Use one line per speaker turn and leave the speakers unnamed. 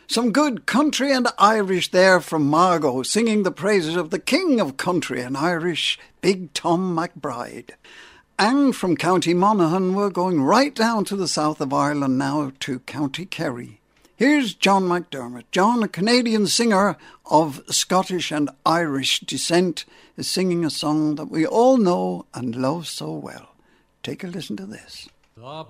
Some good country and Irish there from Margot, singing the praises of the King of Country and Irish, Big Tom McBride. And from County Monaghan, we're going right down to the south of Ireland now to County Kerry. Here's John McDermott. John, a Canadian singer of Scottish and Irish descent, is singing a song that we all know and love so well. Take a listen to this.